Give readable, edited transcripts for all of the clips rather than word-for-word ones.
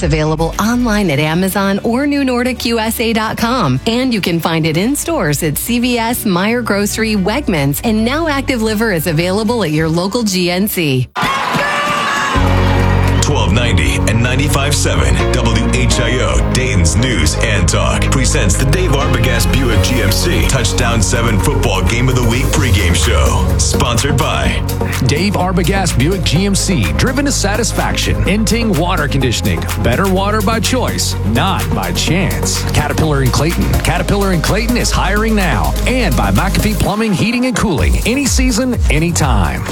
available online at Amazon or NewNordicUSA.com. And you can find it in stores at CVS, Meijer Grocery, Wegmans, and now Active Liver is available at your local GNC. 1290 and 95.7 WHIO, Dayton's News and Talk, presents the Dave Arbogast Buick GMC Touchdown 7 Football Game of the Week pregame show. Sponsored by Dave Arbogast Buick GMC, driven to satisfaction. Inting Water Conditioning, better water by choice, not by chance. Caterpillar and Clayton. Caterpillar and Clayton is hiring now. And by McAfee Plumbing, Heating, and Cooling. Any season, anytime.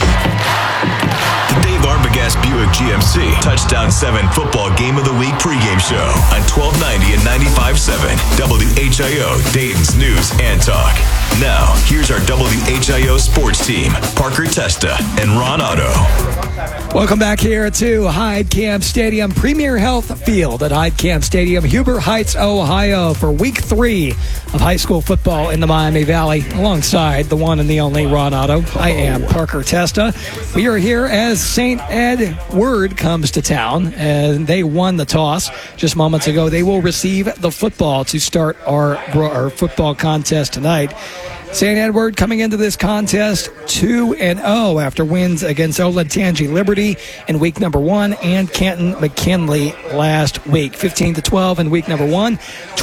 The Dave Arbogast Buick GMC Touchdown 7 Football Game of the Week pregame show on 1290 and 95.7 WHIO, Dayton's News and Talk. Now, here's our WHIO sports team, Parker Testa and Ron Otto. Welcome back here to Hyde Camp Stadium, Premier Health Field at Hyde Camp Stadium, Huber Heights, Ohio, for Week 3 of high school football in the Miami Valley, alongside the one and the only Ron Otto. I am Parker Testa. We are here as St. Ed word comes to town, and they won the toss just moments ago. They will receive the football to start our football contest tonight. St. Edward coming into this contest 2-0 after wins against Olentangy Liberty in week number 1 and Canton McKinley last week. 15-12 in week number 1,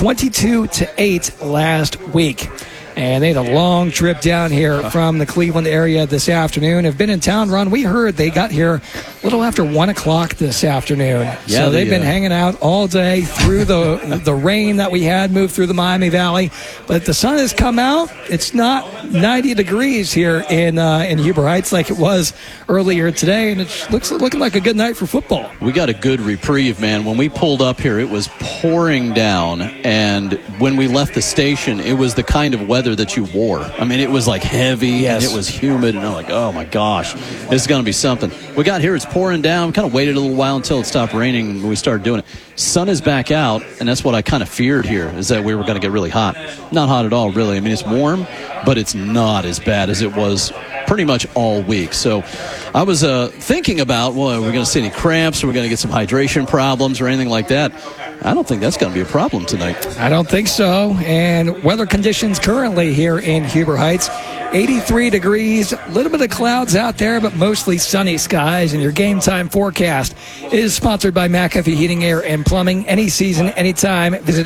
22-8 last week. And they had a long trip down here from the Cleveland area this afternoon. Have been in town, Ron. We heard they got here a little after 1 o'clock this afternoon. Yeah, so they've been hanging out all day through the rain that we had moved through the Miami Valley. But the sun has come out. It's not 90 degrees here in Huber Heights like it was earlier today, and it's looking like a good night for football. We got a good reprieve, man. When we pulled up here, it was pouring down, and when we left the station, it was the kind of weather that you wore. I mean, it was like heavy, and it was humid, and I'm like, oh my gosh, this is going to be something. We got here, it's pouring down. We kind of waited a little while until it stopped raining, and we started doing it. Sun is back out, and that's what I kind of feared here, is that we were going to get really hot. Not hot at all, really. I mean, it's warm, but it's not as bad as it was pretty much all week. So I was thinking about, well, are we going to see any cramps? Are we going to get some hydration problems or anything like that? I don't think that's going to be a problem tonight. I don't think so. And weather conditions currently here in Huber Heights, 83 degrees, a little bit of clouds out there, but mostly sunny skies. And your game time forecast is sponsored by McAfee Heating, Air, and Plumbing. Any season, anytime, visit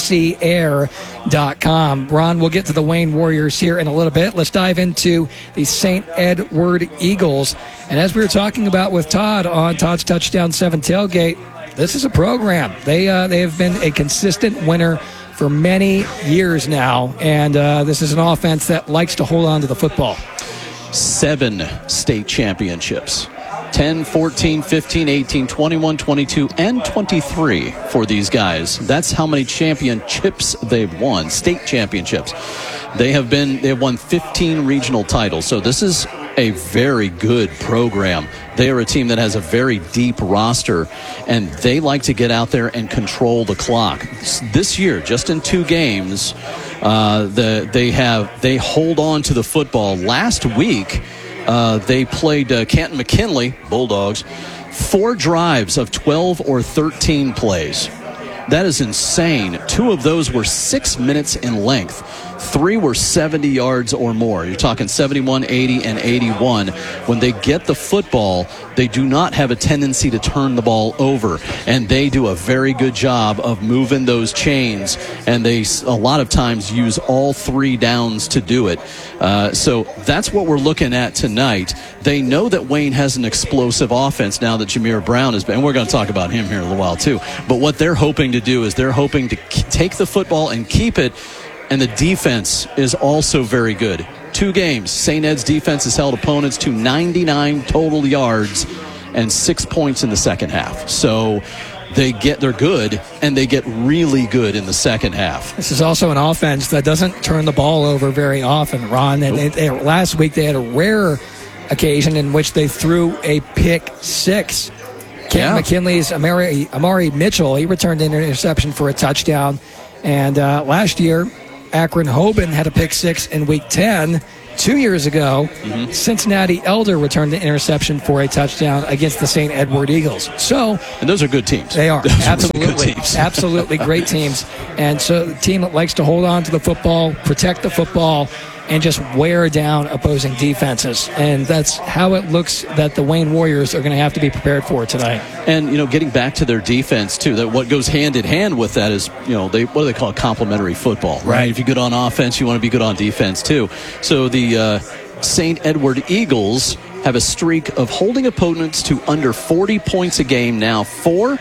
mcair.com. Ron, we'll get to the Wayne Warriors here in a little bit. Let's dive into the St. Edward Eagles. And as we were talking about with Todd on Todd's Touchdown 7 Tailgate, this is a program. They have been a consistent winner for many years now, and this is an offense that likes to hold on to the football. 7 state championships. 10, 14, 15, 18, 21, 22, and 23 for these guys. That's how many championships they've won, state championships. They have won 15 regional titles, so this is a very good program. They are a team that has a very deep roster, and they like to get out there and control the clock. This year, just in 2 games, they hold on to the football. Last week, they played Canton McKinley, Bulldogs, 4 drives of 12 or 13 plays. That is insane. 2 of those were 6 minutes in length. 3 were 70 yards or more. You're talking 71, 80, and 81. When they get the football, they do not have a tendency to turn the ball over, and they do a very good job of moving those chains, and they a lot of times use all 3 downs to do it. So that's what we're looking at tonight. They know that Wayne has an explosive offense now that Jameer Brown has been, and we're going to talk about him here in a little while too. But what they're hoping to do is they're hoping to take the football and keep it, and the defense is also very good. 2 games, St. Ed's defense has held opponents to 99 total yards and 6 points in the second half. So they're good, and they get really good in the second half. This is also an offense that doesn't turn the ball over very often, Ron. And last week they had a rare occasion in which they threw a pick 6. Canton McKinley's Amari Mitchell, he returned an interception for a touchdown. And last year, Akron Hoban had a pick 6 in week 10. 2 years ago, Cincinnati Elder returned the interception for a touchdown against the St. Edward Eagles. And those are good teams. They are. Those Absolutely. are really good teams. Absolutely great teams. And so the team that likes to hold on to the football, protect the football, and just wear down opposing defenses. And that's how it looks that the Wayne Warriors are going to have to be prepared for tonight. And, getting back to their defense, too, that what goes hand in hand with that is, what do they call it? Complementary football, right? If you're good on offense, you want to be good on defense, too. So the St. Edward Eagles have a streak of holding opponents to under 40 points a game now for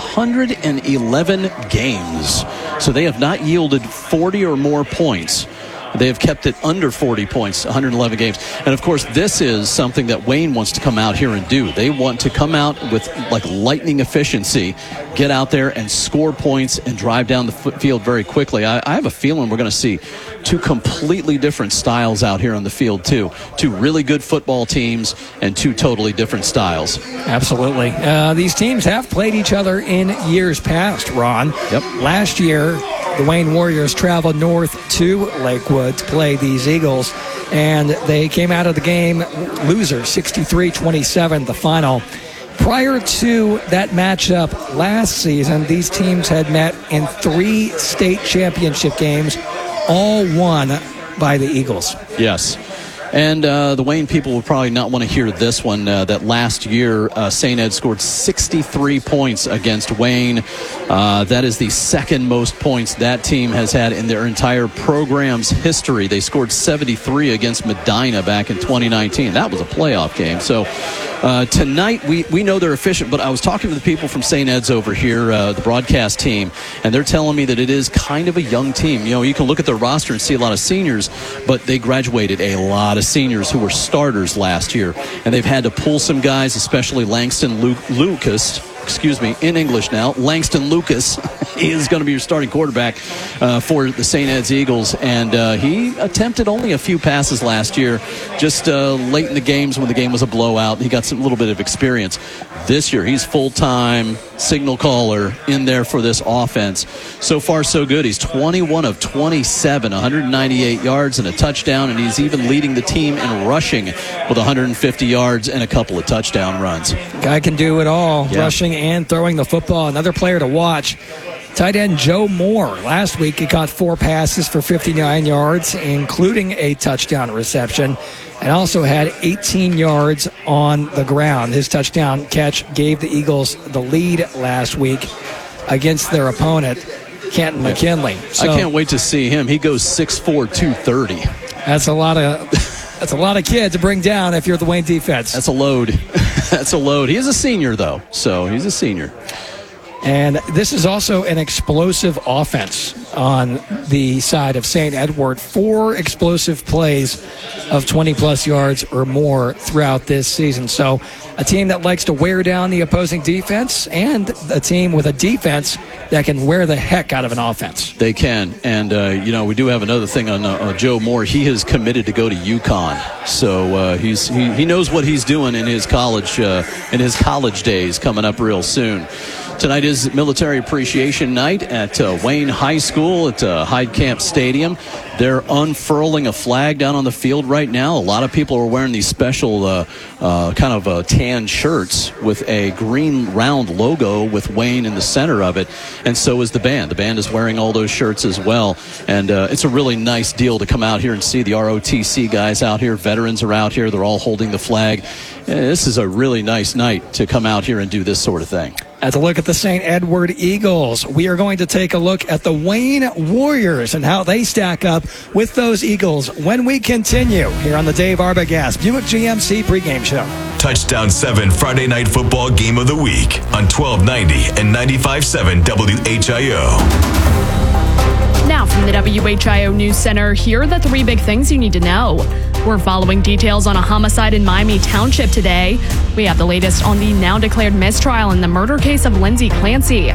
111 games. So they have not yielded 40 or more points. They have kept it under 40 points, 111 games. And, of course, this is something that Wayne wants to come out here and do. They want to come out with, lightning efficiency, get out there and score points and drive down the field very quickly. I have a feeling we're going to see two completely different styles out here on the field, too. Two really good football teams and two totally different styles. Absolutely. These teams have played each other in years past, Ron. Yep. Last year, the Wayne Warriors traveled north to Lakewood to play these Eagles, and they came out of the game losers, 63-27, the final. Prior to that matchup last season, these teams had met in 3 state championship games, all won by the Eagles. Yes. And the Wayne people will probably not want to hear this one, that last year St. Ed scored 63 points against Wayne. That is the second most points that team has had in their entire program's history. They scored 73 against Medina back in 2019. That was a playoff game. So tonight we know they're efficient, but I was talking to the people from St. Ed's over here, the broadcast team, and they're telling me that it is kind of a young team. You can look at their roster and see a lot of seniors, but they graduated a lot of seniors who were starters last year, and they've had to pull some guys, especially Langston Lucas. In English now, Langston Lucas is going to be your starting quarterback for the St. Ed's Eagles, and he attempted only a few passes last year, just late in the games when the game was a blowout. He got some little bit of experience. This year, he's full-time signal caller in there for this offense. So far, so good. He's 21 of 27, 198 yards and a touchdown, and he's even leading the team in rushing with 150 yards and a couple of touchdown runs. Guy can do it all, yeah. Rushing and throwing the football. Another player to watch, tight end Joe Moore. Last week he caught 4 passes for 59 yards, including a touchdown reception, and also had 18 yards on the ground. His touchdown catch gave the Eagles the lead last week against their opponent, Canton McKinley. So, I can't wait to see him. He goes 6'4", 230. That's a lot of kids to bring down if you're the Wayne defense. That's a load. That's a load. He is a senior, though, so he's a senior. And this is also an explosive offense on the side of St. Edward. 4 explosive plays of 20-plus yards or more throughout this season. So a team that likes to wear down the opposing defense, and a team with a defense that can wear the heck out of an offense. They can. And, we do have another thing on Joe Moore. He has committed to go to UConn. So he knows what he's doing in his college days coming up real soon. Tonight is Military Appreciation Night at Wayne High School at Hyde Camp Stadium. They're unfurling a flag down on the field right now. A lot of people are wearing these special tan shirts with a green round logo with Wayne in the center of it, and so is the band. The band is wearing all those shirts as well, and it's a really nice deal to come out here and see the ROTC guys out here. Veterans are out here. They're all holding the flag. This is a really nice night to come out here and do this sort of thing. As a look at the St. Edward Eagles, we are going to take a look at the Wayne Warriors and how they stack up with those Eagles when we continue here on the Dave Arbogast Buick GMC pregame show. Touchdown 7 Friday Night Football Game of the Week on 1290 and 95.7 WHIO. Now from the WHIO News Center, here are the 3 big things you need to know. We're following details on a homicide in Miami Township today. We have the latest on the now declared mistrial in the murder case of Lindsay Clancy.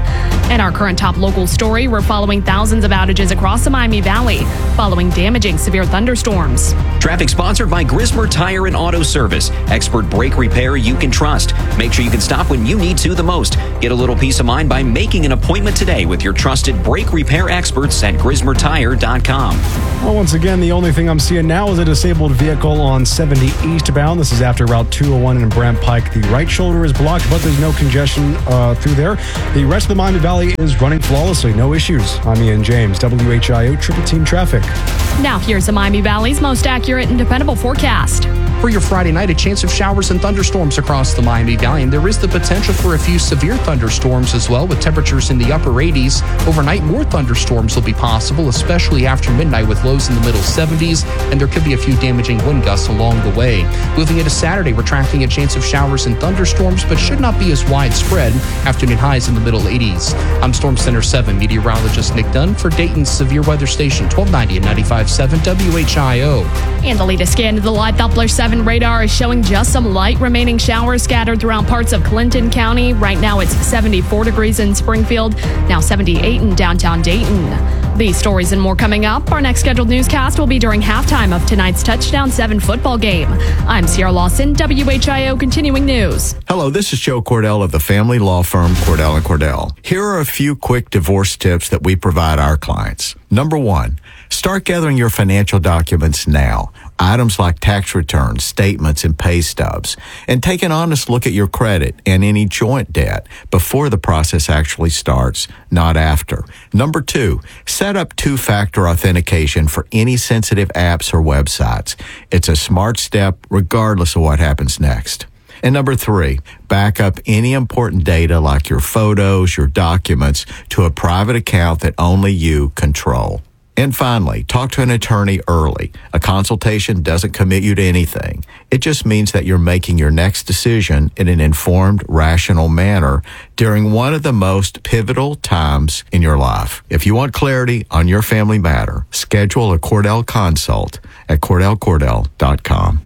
And our current top local story, we're following thousands of outages across the Miami Valley following damaging severe thunderstorms. Traffic sponsored by Grismer Tire and Auto Service. Expert brake repair you can trust. Make sure you can stop when you need to the most. Get a little peace of mind by making an appointment today with your trusted brake repair experts at GrismerTire.com. Well, once again, the only thing I'm seeing now is a disabled vehicle on 70 eastbound. This is after Route 201 in Brant Pike. The right shoulder is blocked, but there's no congestion through there. The rest of the Miami Valley is running flawlessly. No issues. I'm Ian James, WHIO Triple Team Traffic. Now here's the Miami Valley's most accurate and dependable forecast. For your Friday night, a chance of showers and thunderstorms across the Miami Valley, and there is the potential for a few severe thunderstorms as well, with temperatures in the upper 80s. Overnight, more thunderstorms will be possible, especially after midnight, with lows in the middle 70s, and there could be a few damaging wind gusts along the way. Moving into Saturday, we're tracking a chance of showers and thunderstorms, but should not be as widespread. Afternoon highs in the middle 80s. I'm Storm Center 7 meteorologist Nick Dunn for Dayton's Severe Weather Station, 1290 and 95.7 WHIO. And the latest scan of the live Doppler 7 radar is showing just some light remaining showers scattered throughout parts of Clinton County. Right now it's 74 degrees in Springfield, now 78 in downtown Dayton. These stories and more coming up. Our next scheduled newscast will be during halftime of tonight's Touchdown 7 football game. I'm Sierra Lawson, WHIO Continuing News. Hello, this is Joe Cordell of the family law firm Cordell & Cordell. Here are a few quick divorce tips that we provide our clients. Number 1, start gathering your financial documents now. Items like tax returns, statements, and pay stubs. And take an honest look at your credit and any joint debt before the process actually starts, not after. Number 2, set up two-factor authentication for any sensitive apps or websites. It's a smart step regardless of what happens next. And number 3, back up any important data like your photos, your documents to a private account that only you control. And finally, talk to an attorney early. A consultation doesn't commit you to anything. It just means that you're making your next decision in an informed, rational manner during one of the most pivotal times in your life. If you want clarity on your family matter, schedule a Cordell consult at CordellCordell.com.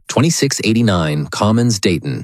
2689 Commons, Dayton.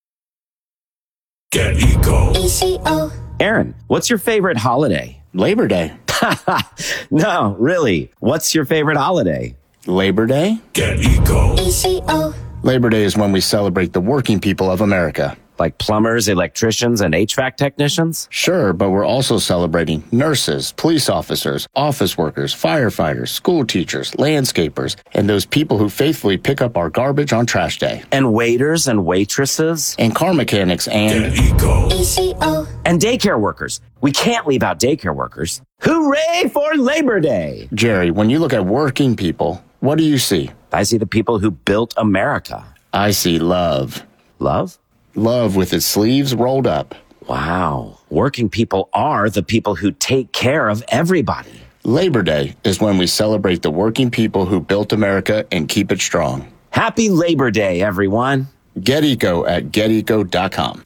Get Eco. ECO. Aaron, what's your favorite holiday? Labor Day. No, really. What's your favorite holiday? Labor Day. Get Eco. ECO. Labor Day is when we celebrate the working people of America. Like plumbers, electricians, and HVAC technicians? Sure, but we're also celebrating nurses, police officers, office workers, firefighters, school teachers, landscapers, and those people who faithfully pick up our garbage on trash day. And waiters and waitresses? And car mechanics and... Get Eco. ECO. And daycare workers. We can't leave out daycare workers. Hooray for Labor Day! Jerry, when you look at working people, what do you see? I see the people who built America. I see love. Love? Love with its sleeves rolled up. Wow. Working people are the people who take care of everybody. Labor Day is when we celebrate the working people who built America and keep it strong. Happy Labor Day, everyone. Get Eco at GetEco.com.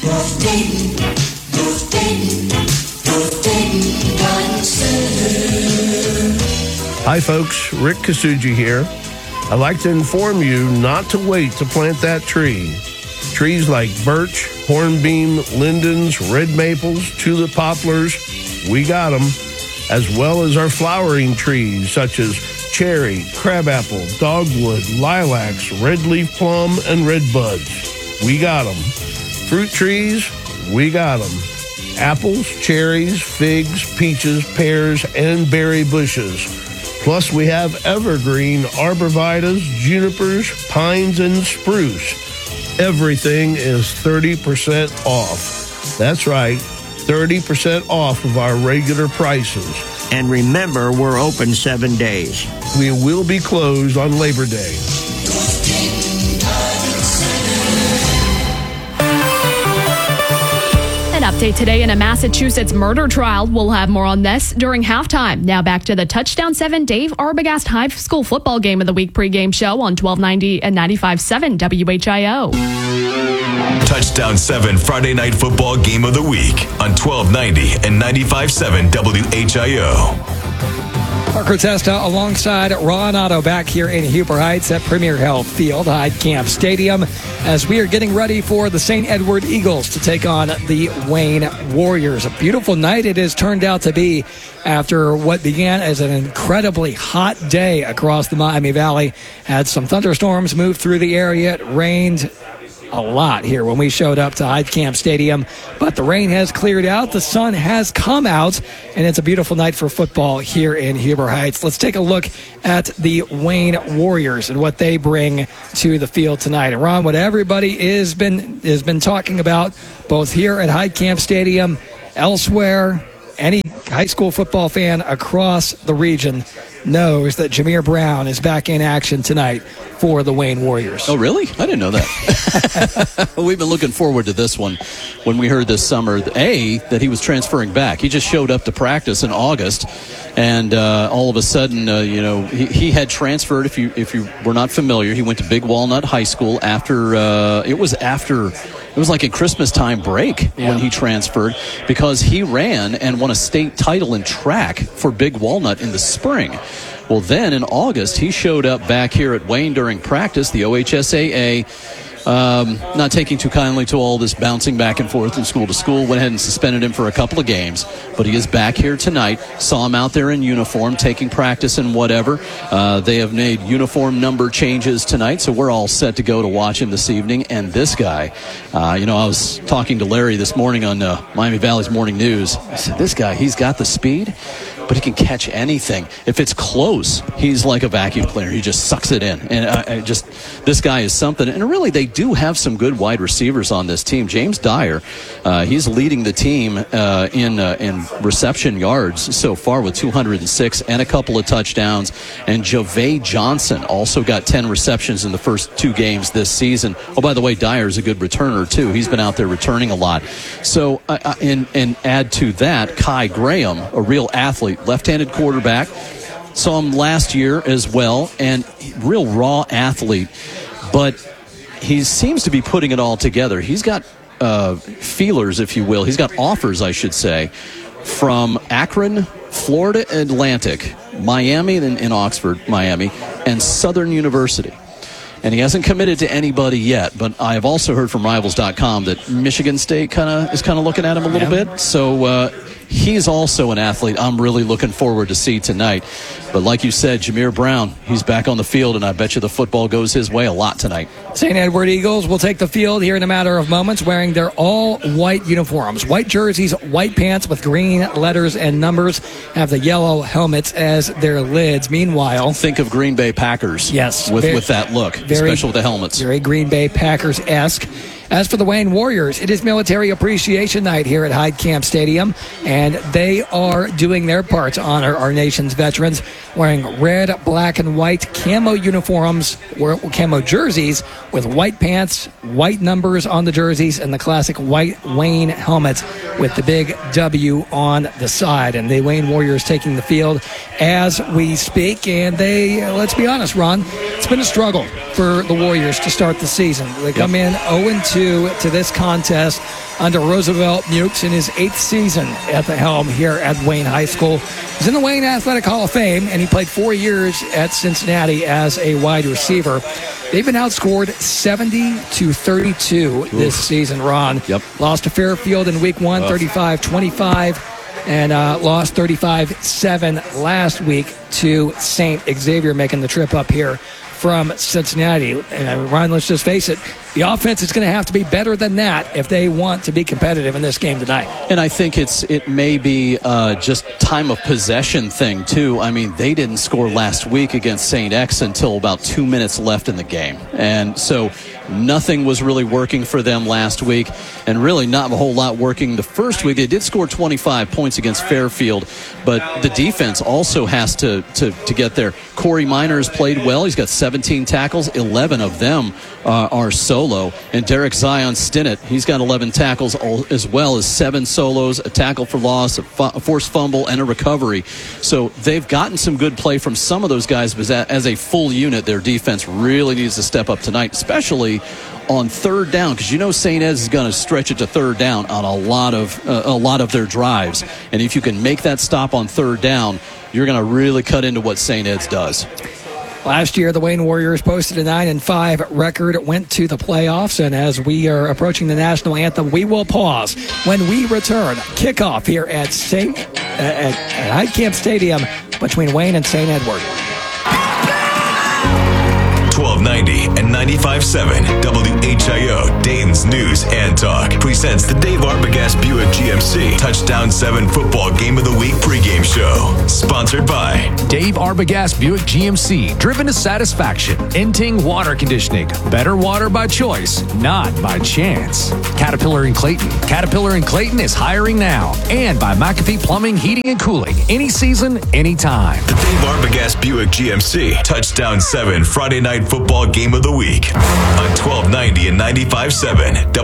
Hi, folks. Rick Kasuji here. I'd like to inform you not to wait to plant that tree. Trees like birch, hornbeam, lindens, red maples, tulip poplars, we got them, as well as our flowering trees such as cherry, crabapple, dogwood, lilacs, red leaf plum, and red buds. We got them. Fruit trees, we got them. Apples, cherries, figs, peaches, pears, and berry bushes. Plus, we have evergreen arborvitaes, junipers, pines, and spruce. Everything is 30% off. That's right, 30% off of our regular prices. And remember, we're open 7 days. We will be closed on Labor Day. An update today in a Massachusetts murder trial. We'll have more on this during halftime. Now back to the Touchdown 7 Dave Arbogast High School Football Game of the Week pregame show on 1290 and 95.7 WHIO. Touchdown 7 Friday Night Football Game of the Week on 1290 and 95.7 WHIO. Parker Testa alongside Ron Otto back here in Huber Heights at Premier Health Field, Heidkamp Stadium, as we are getting ready for the St. Edward Eagles to take on the Wayne Warriors. A beautiful night it has turned out to be after what began as an incredibly hot day across the Miami Valley. Had some thunderstorms move through the area. It rained a lot here when we showed up to Heidkamp Stadium, but the rain has cleared out. The sun has come out, and it's a beautiful night for football here in Huber Heights. Let's take a look at the Wayne Warriors and what they bring to the field tonight. And Ron, what everybody has been talking about, both here at Heidkamp Stadium, elsewhere, any high school football fan across the region knows that Jameer Brown is back in action tonight for the Wayne Warriors. Oh, really? I didn't know that. We've been looking forward to this one when we heard this summer, that he was transferring back. He just showed up to practice in August, and all of a sudden, he had transferred. If you were not familiar, he went to Big Walnut High School after it was like a Christmas time break when he transferred, because he ran and won a state title in track for Big Walnut in the spring. Well, then in August, he showed up back here at Wayne during practice. The OHSAA, not taking too kindly to all this bouncing back and forth from school to school, went ahead and suspended him for a couple of games. But he is back here tonight. Saw him out there in uniform, taking practice and whatever. They have made uniform number changes tonight, so we're all set to go to watch him this evening. And this guy, I was talking to Larry this morning on Miami Valley's Morning News. I said, this guy, he's got the speed, but he can catch anything. If it's close, he's like a vacuum cleaner. He just sucks it in. And this guy is something. And really, they do have some good wide receivers on this team. James Dyer, he's leading the team in reception yards so far with 206 and a couple of touchdowns. And Jave Johnson also got 10 receptions in the first 2 games this season. Oh, by the way, Dyer's a good returner, too. He's been out there returning a lot. So, and add to that, Kai Graham, a real athlete, left-handed quarterback. Saw him last year as well, and real raw athlete. But he seems to be putting it all together. He's got feelers, if you will. He's got offers, I should say, from Akron, Florida Atlantic, Miami, in Oxford, Miami, and Southern University. And he hasn't committed to anybody yet, but I've also heard from Rivals.com that Michigan State is looking at him a little bit. So he's also an athlete I'm really looking forward to see tonight. But like you said, Jameer Brown, he's back on the field, and I bet you the football goes his way a lot tonight. St. Edward Eagles will take the field here in a matter of moments wearing their all-white uniforms. White jerseys, white pants with green letters and numbers, have the yellow helmets as their lids. Meanwhile, think of Green Bay Packers. Yes. With that look, especially with the helmets. Very Green Bay Packers-esque. As for the Wayne Warriors, it is Military Appreciation Night here at Heidkamp Stadium, and they are doing their part to honor our nation's veterans, wearing red, black, and white camo uniforms, camo jerseys with white pants, white numbers on the jerseys, and the classic white Wayne helmets with the big W on the side. And the Wayne Warriors taking the field as we speak, and let's be honest, Ron, it's been a struggle for the Warriors to start the season. They come in 0-2 to this contest under Roosevelt Mukes in his 8th season at the helm here at Wayne High School. He's in the Wayne Athletic Hall of Fame, and he played 4 years at Cincinnati as a wide receiver. They've been outscored 70-32 this season, Ron. Yep. Lost to Fairfield in week 1, 35-25. And lost 35-7 last week to St. Xavier, making the trip up here from Cincinnati. And Ryan, let's just face it, the offense is going to have to be better than that if they want to be competitive in this game tonight. And I think it may be just time of possession thing, too. I mean, they didn't score last week against St. X until about 2 minutes left in the game. And so nothing was really working for them last week, and really not a whole lot working the first week. They did score 25 points against Fairfield, but the defense also has to get there. Corey Miners played well. He's got 17 tackles. 11 of them are solo. And Derek Zion Stinnett, he's got 11 tackles as well as 7 solos, a tackle for loss, a forced fumble, and a recovery. So they've gotten some good play from some of those guys, but as a full unit, their defense really needs to step up tonight, especially on third down, because you know St. Ed's is going to stretch it to third down on a lot of their drives. And if you can make that stop on third down, you're going to really cut into what St. Ed's does. Last year, the Wayne Warriors posted a 9-5 record, went to the playoffs, and as we are approaching the national anthem, we will pause. When we return, kickoff here at Heidkamp Stadium between Wayne and St. Edward. 1290 and 95.7 WHIO, Dayton's News and Talk, presents the Dave Arbogast Buick GMC Touchdown 7 Football Game of the Week pregame show. Sponsored by Dave Arbogast Buick GMC, driven to satisfaction. Inting Water Conditioning, better water by choice, not by chance. Caterpillar in Clayton. Caterpillar in Clayton is hiring now. And by McAfee Plumbing, Heating, and Cooling. Any season, anytime. The Dave Arbogast Buick GMC Touchdown 7 Friday Night Football Game of the Week on 1290 and 95.7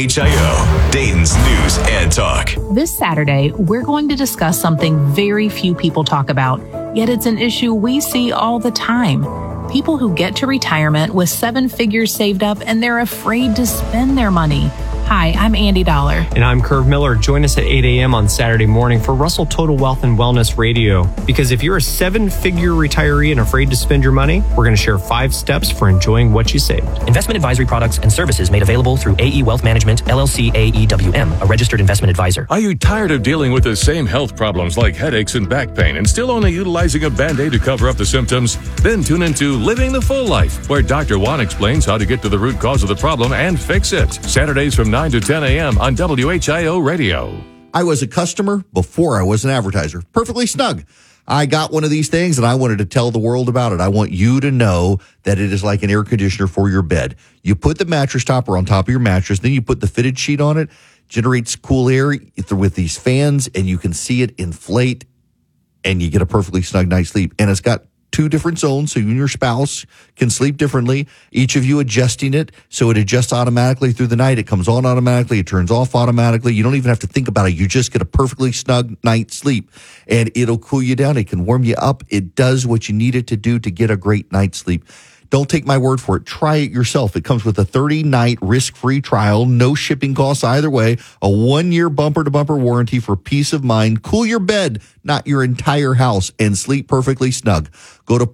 WHIO, Dayton's News and Talk. This Saturday, we're going to discuss something very few people talk about, yet it's an issue we see all the time. People who get to retirement with 7 figures saved up and they're afraid to spend their money. Hi, I'm Andy Dollar. And I'm Curve Miller. Join us at 8 a.m. on Saturday morning for Russell Total Wealth and Wellness Radio. Because if you're a 7-figure retiree and afraid to spend your money, we're going to share 5 steps for enjoying what you saved. Investment advisory products and services made available through AE Wealth Management, LLC AEWM, a registered investment advisor. Are you tired of dealing with the same health problems like headaches and back pain and still only utilizing a Band-Aid to cover up the symptoms? Then tune into Living the Full Life, where Dr. Juan explains how to get to the root cause of the problem and fix it. Saturdays from 9 to 10 a.m. on WHIO Radio. I was a customer before I was an advertiser. Perfectly Snug. I got one of these things and I wanted to tell the world about it. I want you to know that it is like an air conditioner for your bed. You put the mattress topper on top of your mattress, then you put the fitted sheet on it, generates cool air with these fans, and you can see it inflate, and you get a perfectly snug night's sleep. And it's got 2 different zones, so you and your spouse can sleep differently, each of you adjusting it so it adjusts automatically through the night. It comes on automatically. It turns off automatically. You don't even have to think about it. You just get a perfectly snug night's sleep, and it'll cool you down. It can warm you up. It does what you need it to do to get a great night's sleep. Don't take my word for it. Try it yourself. It comes with a 30-night risk-free trial, no shipping costs either way, a 1-year bumper-to-bumper warranty for peace of mind. Cool your bed, not your entire house, and sleep perfectly snug. Go to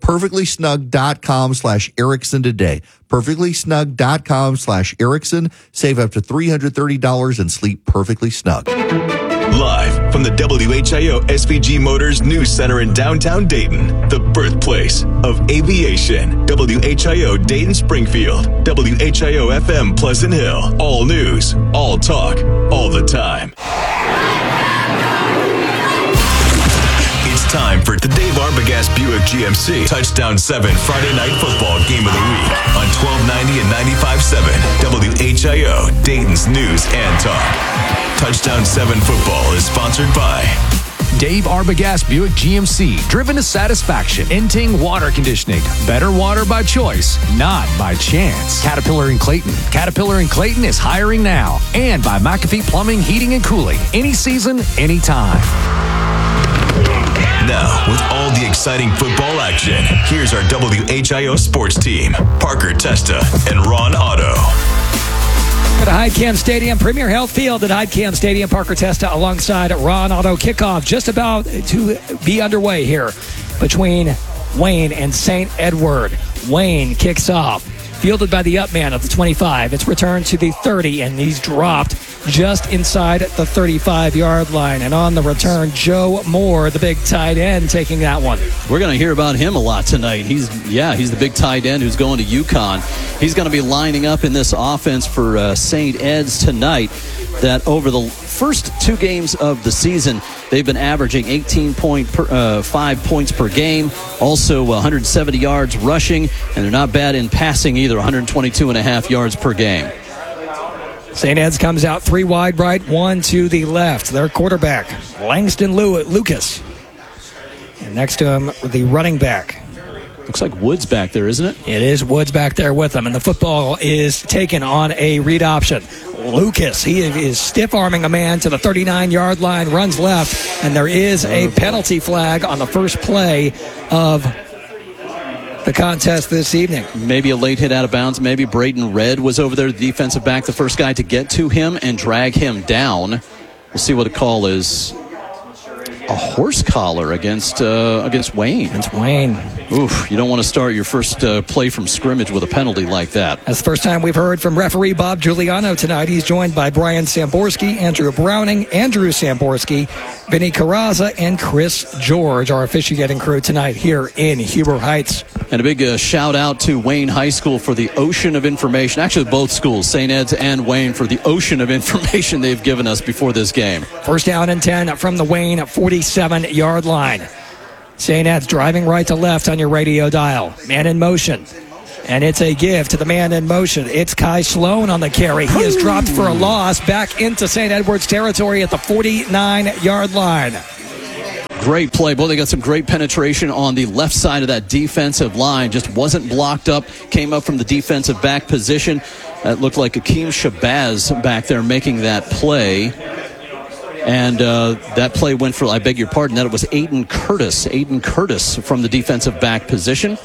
perfectlysnug.com/Erickson today. perfectlysnug.com/Erickson. Save up to $330 and sleep perfectly snug. Live from the WHIO SVG Motors News Center in downtown Dayton, the birthplace of aviation. WHIO Dayton Springfield, WHIO FM Pleasant Hill. All news, all talk, all the time. It's time for the Dave Arbogast Buick GMC Touchdown 7 Friday Night Football Game of the Week on 1290 and 95.7 WHIO Dayton's News and Talk. Touchdown 7 Football is sponsored by Dave Arbogast Buick GMC, driven to satisfaction. Inting Water Conditioning, better water by choice, not by chance. Caterpillar in Clayton. Caterpillar in Clayton is hiring now. And by McAfee Plumbing, Heating, and Cooling. Any season, anytime. Now, with all the exciting football action, here's our WHIO sports team, Parker Testa and Ron Otto. At Heidkamp Stadium, Premier Health Field at Heidkamp Stadium, Parker Testa alongside Ron Otto. Kickoff just about to be underway here between Wayne and St. Edward. Wayne kicks off, fielded by the upman of the 25. It's returned to the 30, and he's dropped just inside the 35-yard line. And on the return, Joe Moore, the big tight end, taking that one. We're going to hear about him a lot tonight. He's the big tight end who's going to UConn. He's going to be lining up in this offense for St. Ed's tonight. That over the first 2 games of the season, they've been averaging 18.5 points per game, also 170 yards rushing, and they're not bad in passing either, 122.5 yards per game. St. Ed's comes out 3 wide right, 1 to the left. Their quarterback, Langston Lucas. And next to him, the running back. Looks like Woods back there, isn't it? It is Woods back there with them, and the football is taken on a read option. Lucas, he is stiff-arming a man to the 39-yard line, runs left, and there is a penalty flag on the first play of the contest this evening. Maybe a late hit out of bounds. Maybe Braden Red was over there, the defensive back, the first guy to get to him and drag him down. We'll see what a call is. A horse collar against Wayne. Against Wayne. Oof, you don't want to start your first play from scrimmage with a penalty like that. That's the first time we've heard from referee Bob Giuliano tonight. He's joined by Brian Samborski, Andrew Browning, Andrew Samborski, Vinny Carrazza, and Chris George, our officiating crew tonight here in Huber Heights. And a big shout out to Wayne High School for the ocean of information. Actually, both schools, St. Ed's and Wayne, for the ocean of information they've given us before this game. First down and 10 from the Wayne 47-yard line. St. Ed's driving right to left on your radio dial. Man in motion. And it's a give to the man in motion. It's Kai Sloan on the carry. He is dropped for a loss back into St. Edward's territory at the 49-yard line. Great play. Boy, they got some great penetration on the left side of that defensive line. Just wasn't blocked up. Came up from the defensive back position. That looked like Akeem Shabazz back there making that play. And that play went for, I beg your pardon, that it was Aiden Curtis from the defensive back position.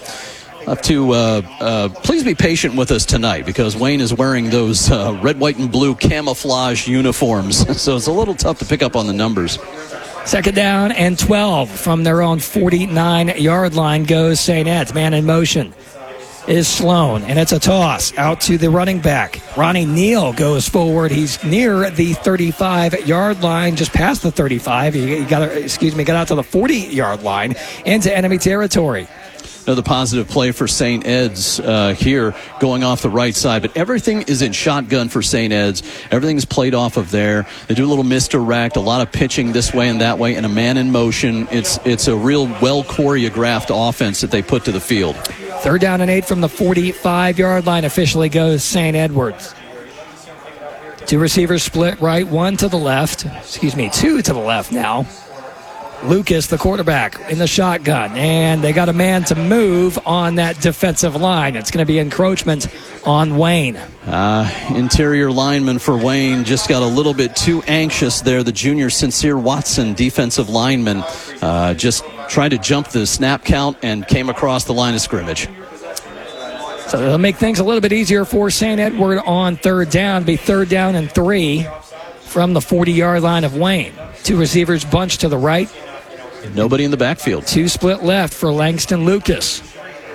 Please be patient with us tonight because Wayne is wearing those red, white, and blue camouflage uniforms. So it's a little tough to pick up on the numbers. Second down and 12 from their own 49-yard line goes St. Ed's. Man in motion is Sloan, and it's a toss out to the running back. Ronnie Neal goes forward. He's near the 35-yard line, just past the 35. He got out to the 40-yard line into enemy territory. Another positive play for St. Ed's here going off the right side. But everything is in shotgun for St. Ed's. Everything's played off of there. They do a little misdirect, a lot of pitching this way and that way, and a man in motion. It's a real well-choreographed offense that they put to the field. Third down and 8 from the 45-yard line officially goes St. Edward's. Two receivers split right, two to the left now. Lucas, the quarterback, in the shotgun. And they got a man to move on that defensive line. It's going to be encroachment on Wayne. Interior lineman for Wayne just got a little bit too anxious there. The junior Sincere Watson, defensive lineman, just tried to jump the snap count and came across the line of scrimmage. So it'll make things a little bit easier for St. Edward on third down. Be third down and 3 from the 40-yard line of Wayne. Two receivers bunched to the right. Nobody in the backfield. Two split left for Langston Lucas.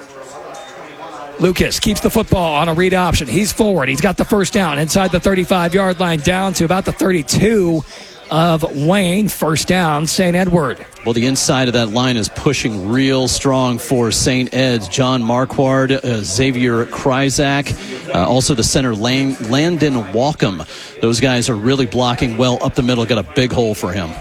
Lucas keeps the football on a read option. He's forward. He's got the first down inside the 35-yard line down to about the 32 of Wayne. First down, St. Edward. Well, the inside of that line is pushing real strong for St. Ed's. John Marquard, Xavier Kryzak, also the center Landon Walkham. Those guys are really blocking well up the middle. Got a big hole for him.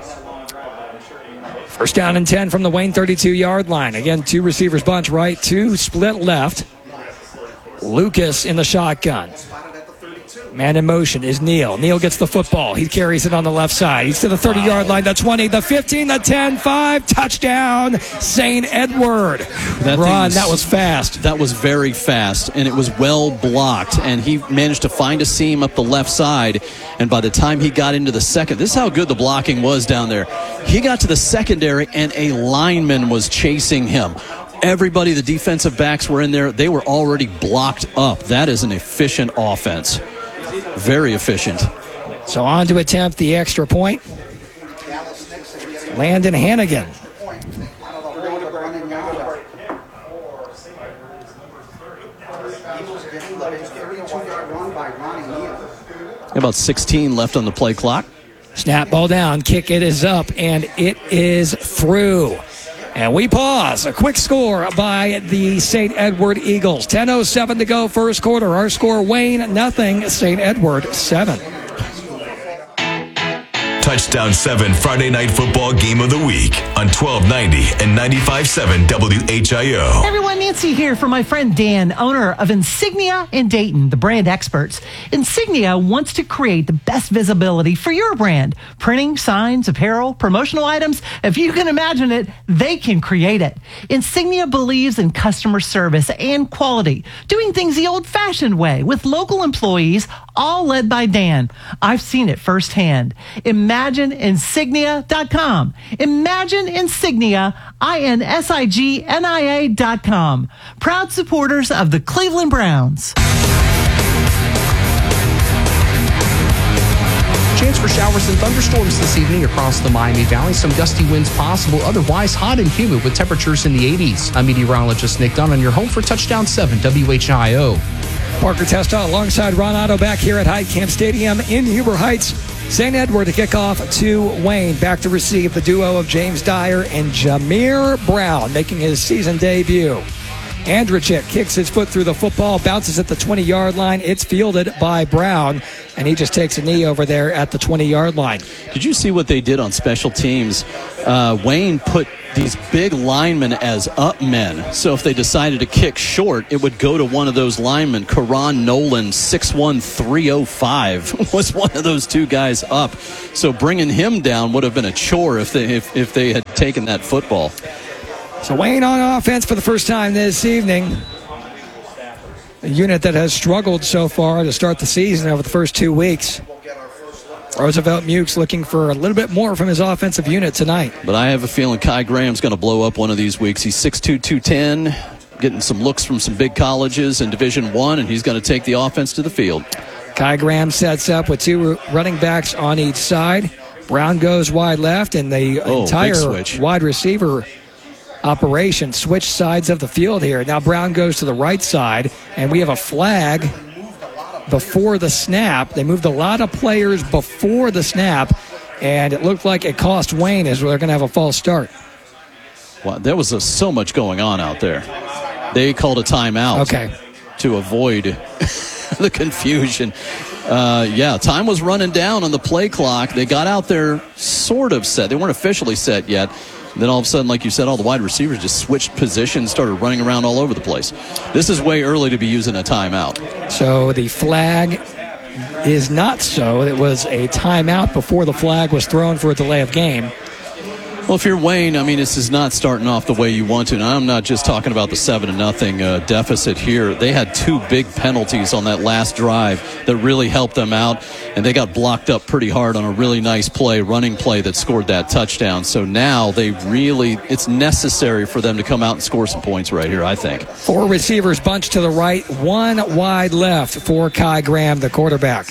First down and 10 from the Wayne 32-yard line. Again, two receivers bunch right, two split left. Lucas in the shotgun. Man in motion is Neal. Neal gets the football. He carries it on the left side. He's to the 30-yard line, the 20, the 15, the 10, 5. Touchdown, St. Edward. That was fast. That was very fast, and it was well blocked. And he managed to find a seam up the left side. And by the time he got into the second, this is how good the blocking was down there. He got to the secondary, and a lineman was chasing him. Everybody, the defensive backs were in there. They were already blocked up. That is an efficient offense. Very efficient. So on to attempt the extra point. Landon Hannigan. About 16 left on the play clock. Snap ball down. Kick it is up, and it is through. And we pause. A quick score by the St. Edward Eagles. 10:07 to go, first quarter. Our score, Wayne, 0. St. Edward, 7. Touchdown 7 Friday Night Football Game of the Week on 1290 and 95.7 WHIO. Hey everyone, Nancy here for my friend Dan, owner of Insignia in Dayton, the brand experts. Insignia wants to create the best visibility for your brand. Printing, signs, apparel, promotional items. If you can imagine it, they can create it. Insignia believes in customer service and quality, doing things the old-fashioned way with local employees all led by Dan. I've seen it firsthand. ImagineInsignia.com. Imagine Insignia, INSIGNIA.com. Proud supporters of the Cleveland Browns. Chance for showers and thunderstorms this evening across the Miami Valley. Some gusty winds possible. Otherwise, hot and humid with temperatures in the 80s. I'm meteorologist Nick Dunn on your home for Touchdown 7 WHIO. Parker Testa alongside Ron Otto back here at Heitkamp Stadium in Huber Heights. St. Edward to kick off to Wayne. Back to receive the duo of James Dyer and Jameer Brown making his season debut. Andrachik kicks his foot through the football, bounces at the 20-yard line. It's fielded by Brown, and he just takes a knee over there at the 20-yard line. Did you see what they did on special teams? Wayne put these big linemen as up men. So if they decided to kick short, it would go to one of those linemen. Karan Nolan, 6'1", 305, was one of those two guys up. So bringing him down would have been a chore if they had taken that football. So Wayne on offense for the first time this evening. A unit that has struggled so far to start the season over the first 2 weeks. Roosevelt Mukes looking for a little bit more from his offensive unit tonight. But I have a feeling Kai Graham's going to blow up one of these weeks. He's 6'2", 210, getting some looks from some big colleges in Division I, and he's going to take the offense to the field. Kai Graham sets up with two running backs on each side. Brown goes wide left, and the entire wide receiver operation switch sides of the field here. Now Brown goes to the right side, and we have a flag before the snap. They moved a lot of players before the snap, and it looked like it cost Wayne as they're going to have a false start. Well, there was so much going on out there. They called a timeout to avoid the confusion. Time was running down on the play clock. They got out there sort of set. They weren't officially set yet. Then all of a sudden, like you said, all the wide receivers just switched positions, started running around all over the place. This is way early to be using a timeout. So the flag is not so. It was a timeout before the flag was thrown for a delay of game. Well, if you're Wayne, I mean, this is not starting off the way you want to. And I'm not just talking about the 7-0 deficit here. They had two big penalties on that last drive that really helped them out. And they got blocked up pretty hard on a really nice play, running play that scored that touchdown. So now it's necessary for them to come out and score some points right here, I think. 4 receivers bunched to the right, 1 wide left for Kai Graham, the quarterback.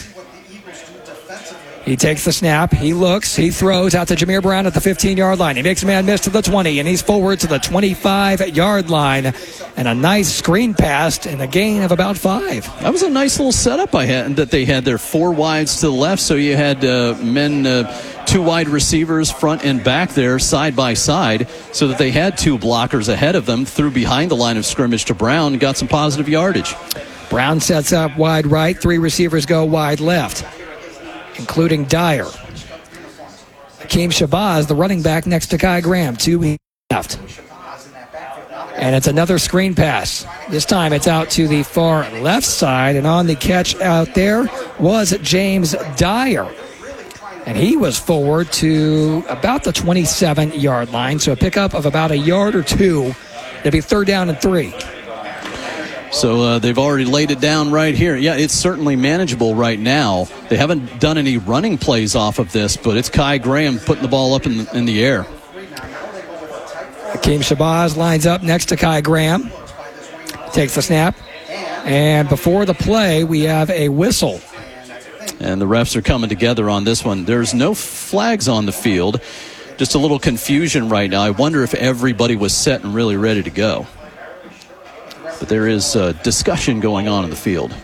He takes the snap, he looks, he throws out to Jameer Brown at the 15-yard line. He makes a man miss to the 20, and he's forward to the 25-yard line. And a nice screen pass and a gain of about 5. That was a nice little setup that they had there. 4 wides to the left, so you had 2 wide receivers front and back there side by side, so that they had 2 blockers ahead of them, threw behind the line of scrimmage to Brown and got some positive yardage. Brown sets up wide right, 3 receivers go wide left, including Dyer. Akeem Shabazz, the running back next to Kai Graham, 2 left. And it's another screen pass. This time it's out to the far left side, and on the catch out there was James Dyer. And he was forward to about the 27-yard line, so a pickup of about a yard or 2. It'll be 3rd down and 3. So they've already laid it down right here. Yeah, it's certainly manageable right now. They haven't done any running plays off of this, but it's Kai Graham putting the ball up in the air. Akeem Shabazz lines up next to Kai Graham. Takes the snap. And before the play, we have a whistle. And the refs are coming together on this one. There's no flags on the field. Just a little confusion right now. I wonder if everybody was set and really ready to go. But there is discussion going on in the field.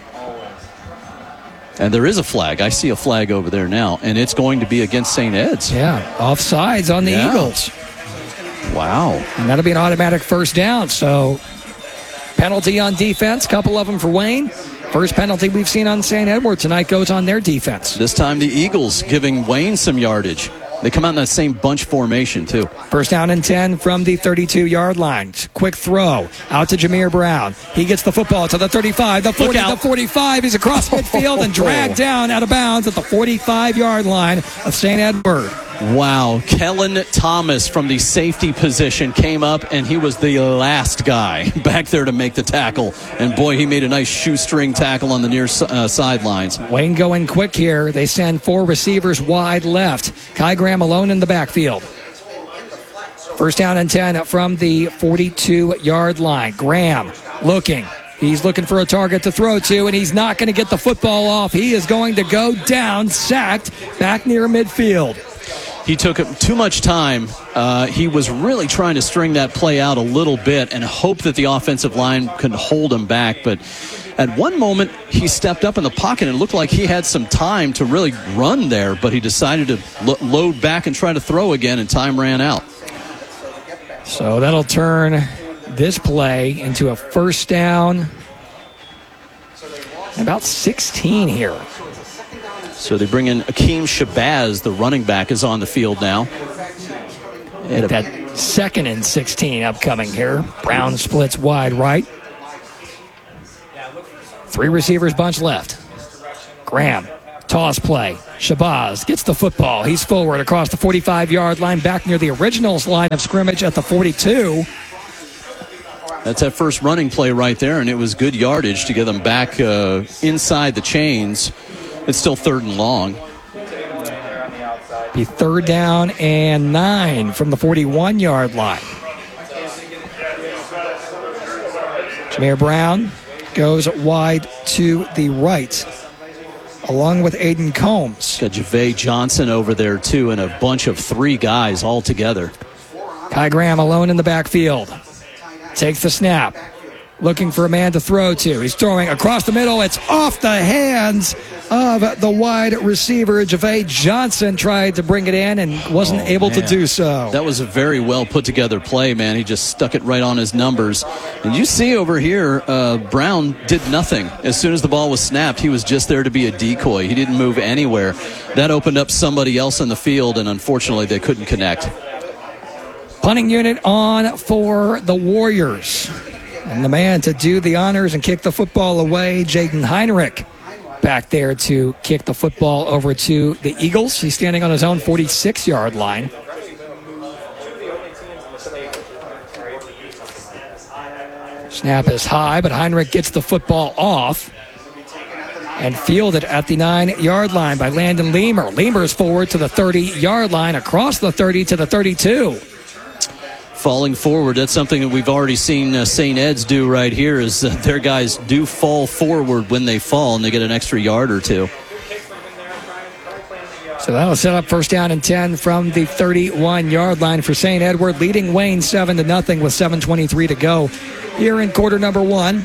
And there is a flag. I see a flag over there now, and it's going to be against St. Ed's. Yeah, offsides on the Eagles. Wow. And that'll be an automatic 1st down. So penalty on defense, couple of them for Wayne. First penalty we've seen on St. Edward tonight goes on their defense. This time the Eagles giving Wayne some yardage. They come out in that same bunch formation, too. 1st down and 10 from the 32-yard line. Quick throw out to Jameer Brown. He gets the football to the 35, the 40, the 45. He's across midfield and dragged down out of bounds at the 45-yard line of St. Edward. Wow. Kellen Thomas from the safety position came up, and he was the last guy back there to make the tackle. And, boy, he made a nice shoestring tackle on the near sidelines. Wayne going quick here. They send 4 receivers wide left. Kai Graham alone in the backfield. First down and 10 from the 42-yard line. Graham looking. He's looking for a target to throw to, and he's not going to get the football off. He is going to go down, sacked, back near midfield. He took too much time. He was really trying to string that play out a little bit and hope that the offensive line could hold him back. But at one moment, he stepped up in the pocket and it looked like he had some time to really run there, but he decided to load back and try to throw again, and time ran out. So that'll turn this play into a first down. About 16 here. So they bring in Akeem Shabazz, the running back, is on the field now. And that 2nd and 16 upcoming here. Brown splits wide right. 3 receivers bunch left. Graham, toss play. Shabazz gets the football. He's forward across the 45-yard line, back near the originals line of scrimmage at the 42. That's that first running play right there, and it was good yardage to get them back inside the chains. It's still 3rd and long. Be 3rd down and 9 from the 41-yard line. Jameer Brown goes wide to the right, along with Aiden Combs. Got JaVay Johnson over there, too, and a bunch of 3 guys all together. Kai Graham alone in the backfield. Takes the snap. Looking for a man to throw to. He's throwing across the middle. It's off the hands of the wide receiver. JaVay Johnson tried to bring it in and wasn't able to do so. That was a very well put together play, man. He just stuck it right on his numbers. And you see over here, Brown did nothing. As soon as the ball was snapped, he was just there to be a decoy. He didn't move anywhere. That opened up somebody else in the field, and unfortunately they couldn't connect. Punting unit on for the Warriors. And the man to do the honors and kick the football away, Jaden Heinrich, back there to kick the football over to the Eagles. He's standing on his own 46-yard line. Snap is high, but Heinrich gets the football off and fielded at the 9-yard line by Landon Lemer. Lemer's forward to the 30-yard line, across the 30 to the 32. Falling forward, that's something that we've already seen St. Ed's do right here, is their guys do fall forward when they fall, and they get an extra yard or 2. So that'll set up first down and 10 from the 31-yard line for St. Edward, leading Wayne 7-0 with 7:23 to go here in quarter number 1.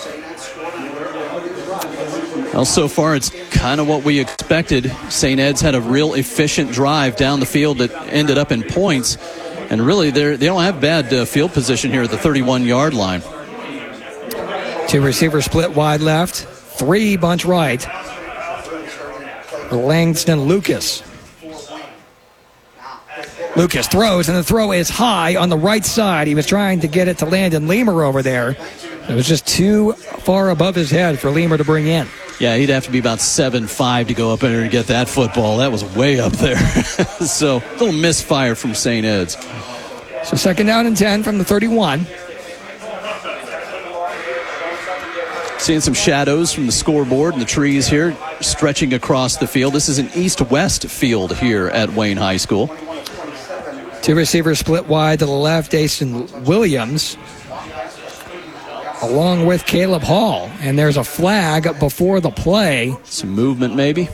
Well, so far it's kind of what we expected. St. Ed's had a real efficient drive down the field that ended up in points. And really, they don't have bad field position here at the 31-yard line. 2 receivers split wide left, 3 bunch right. Langston Lucas. Lucas throws, and the throw is high on the right side. He was trying to get it to Landon Lemer over there. It was just too far above his head for Lemer to bring in. Yeah, he'd have to be about 7'5" to go up there and get that football. That was way up there. So, a little misfire from St. Ed's. So, second down and 10 from the 31. Seeing some shadows from the scoreboard and the trees here stretching across the field. This is an east-west field here at Wayne High School. 2 receivers split wide to the left, Asen Williams, along with Caleb Hall. And there's a flag before the play. Some movement maybe.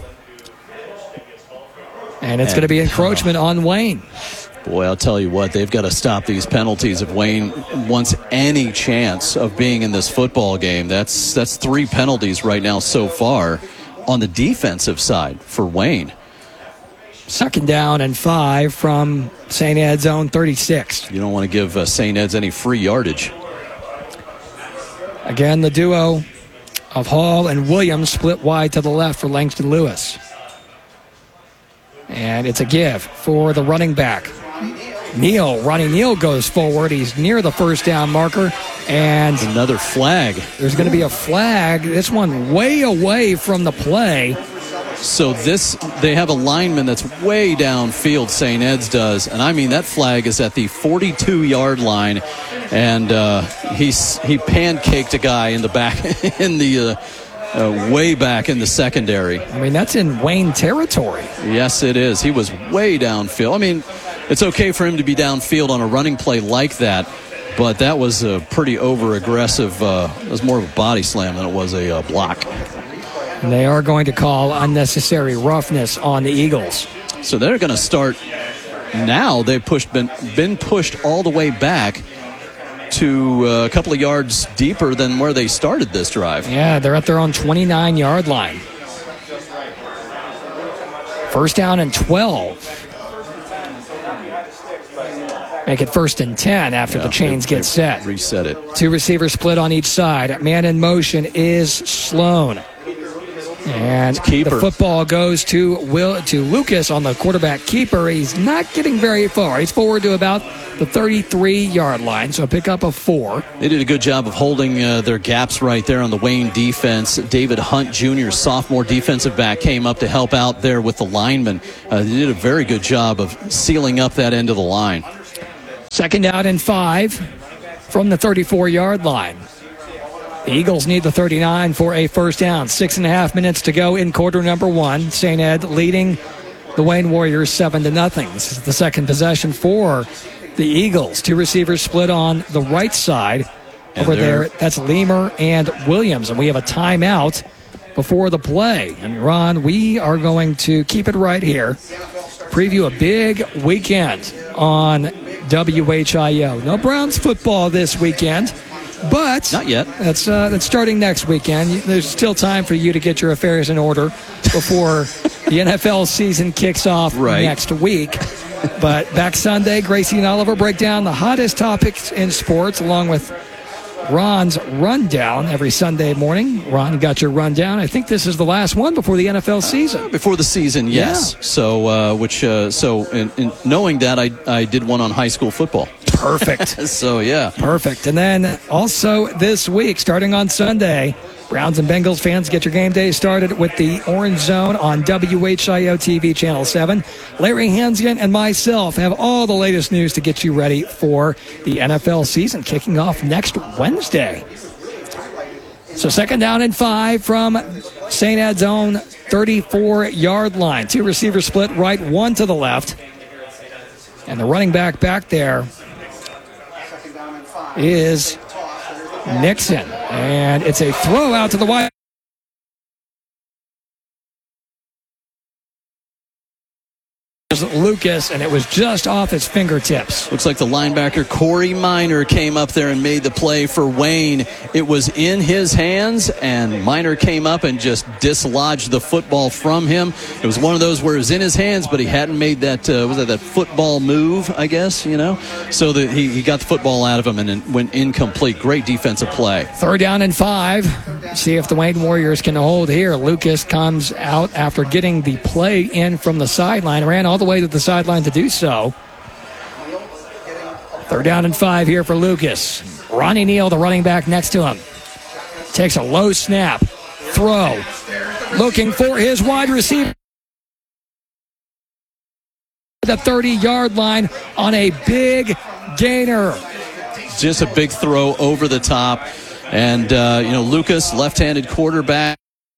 And it's going to be encroachment on Wayne. Boy, I'll tell you what, they've got to stop these penalties if Wayne wants any chance of being in this football game. That's 3 penalties right now so far on the defensive side for Wayne. Second down and 5 from St. Ed's own 36. You don't want to give St. Ed's any free yardage. Again, the duo of Hall and Williams split wide to the left for Langston Lewis. And it's a give for the running back. Ronnie Neal goes forward. He's near the first down marker. And another flag. There's going to be a flag. This one way away from the play. So they have a lineman that's way downfield, St. Ed's does. And I mean, that flag is at the 42-yard line. And he pancaked a guy in the back, way back in the secondary. I mean, that's in Wayne territory. Yes, it is. He was way downfield. I mean, it's okay for him to be downfield on a running play like that, but that was a pretty over-aggressive, it was more of a body slam than it was a block. And they are going to call unnecessary roughness on the Eagles. So they're going to start now. They've been pushed all the way back to a couple of yards deeper than where they started this drive. Yeah, they're at their own 29-yard line. First down and 12. Make it 1st and 10 after the chains get set. Reset it. 2 receivers split on each side. Man in motion is Sloan. And the football goes to Lucas on the quarterback keeper. He's not getting very far. He's forward to about the 33-yard line, so a pickup of 4. They did a good job of holding their gaps right there on the Wayne defense. David Hunt Jr., sophomore defensive back, came up to help out there with the linemen. They did a very good job of sealing up that end of the line. 2nd down and 5 from the 34-yard line. The Eagles need the 39 for a first down. 6.5 minutes to go in quarter number 1. St. Ed leading the Wayne Warriors 7-0. This is the second possession for the Eagles. 2 receivers split on the right side. Over there, that's Lemur and Williams. And we have a timeout before the play. And Ron, we are going to keep it right here. Preview a big weekend on WHIO. No Browns football this weekend. But not yet. That's starting next weekend. There's still time for you to get your affairs in order before the NFL season kicks off next week. But back Sunday, Gracie and Oliver break down the hottest topics in sports along with Ron's Rundown every Sunday morning. Ron, got your rundown. I think this is the last one before the NFL season. Before the season, yes. Yeah. So, in knowing that, I did one on high school football. Perfect. So, yeah. Perfect. And then also this week, starting on Sunday, Browns and Bengals fans, get your game day started with the Orange Zone on WHIO TV Channel 7. Larry Hansian and myself have all the latest news to get you ready for the NFL season kicking off next Wednesday. So 2nd down and 5 from St. Ed's own 34-yard line. 2 receivers split right, 1 to the left. And the running back there is Nixon. And it's a throw out to the wide. Lucas, and it was just off his fingertips. Looks like the linebacker Corey Minor came up there and made the play for Wayne. It was in his hands, and Minor came up and just dislodged the football from him. It was one of those where it was in his hands, but he hadn't made that that football move, I guess, so that he got the football out of him and it went incomplete. Great defensive play. 3rd down and 5. See if the Wayne Warriors can hold here. Lucas comes out after getting the play in from the sideline, ran all the way to the sideline to do so. 3rd down and 5 here for Lucas. Ronnie Neal, the running back next to him, takes a low snap, throw, looking for his wide receiver. The 30-yard line on a big gainer. Just a big throw over the top. And, Lucas, left-handed quarterback.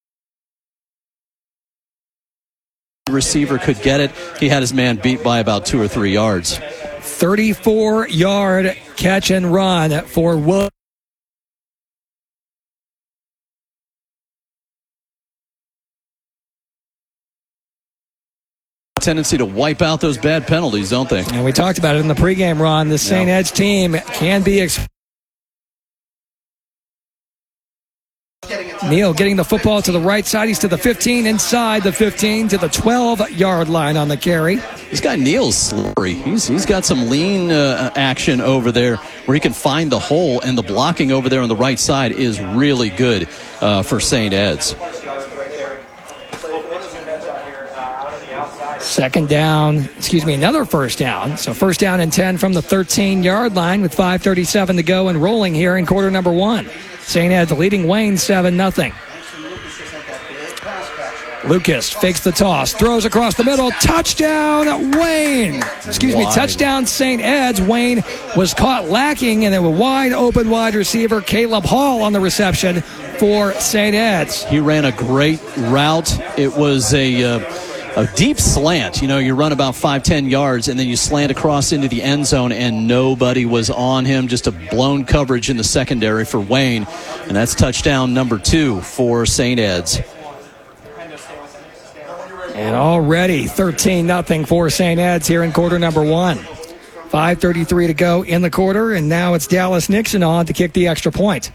Receiver could get it. He had his man beat by about 2 or 3 yards. 34-yard catch and run for Will. Tendency to wipe out those bad penalties, don't they? And we talked about it in the pregame, Ron. The St. Ed's team can be Neal getting the football to the right side. He's to the 15, inside the 15 to the 12-yard line on the carry. This guy Neal's slippery. He's got some lean action over there where he can find the hole, and the blocking over there on the right side is really good for St. Ed's. 2nd down, another first down. So 1st down and 10 from the 13-yard line with 5:37 to go and rolling here in quarter number 1. St. Ed's leading Wayne 7-0. Lucas fakes the toss, throws across the middle, touchdown Wayne. Touchdown St. Ed's. Wayne was caught lacking, and then a wide open wide receiver, Caleb Hall, on the reception for St. Ed's. He ran a great route. It was a deep slant. You run about 5-10 yards, and then you slant across into the end zone, and nobody was on him. Just a blown coverage in the secondary for Wayne, and that's touchdown number 2 for St. Ed's. And already 13-0 for St. Ed's here in quarter number 1. 5:33 to go in the quarter, and now it's Dallas Nixon on to kick the extra point.